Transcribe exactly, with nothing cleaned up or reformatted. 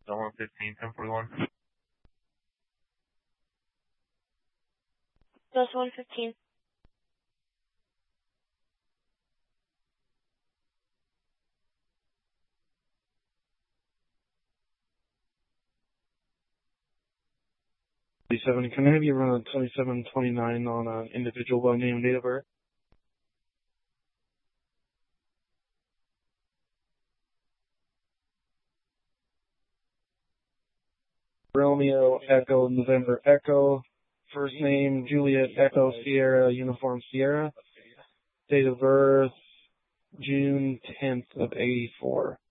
one fifteen, ten forty-one. Plus one fifteen. twenty-seven. Can I have you run a twenty-seven twenty-nine on an individual by name and date of birth? Romeo Echo November Echo. First name Juliet Echo Sierra Uniform Sierra. Date of birth June tenth of eighty-four.